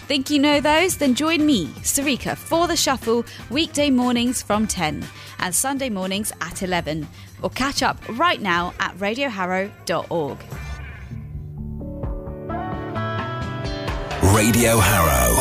Think you know those? Then join me, Sarika, for The Shuffle weekday mornings from 10 and Sunday mornings at 11. Or catch up right now at radioharrow.org. Radio Harrow.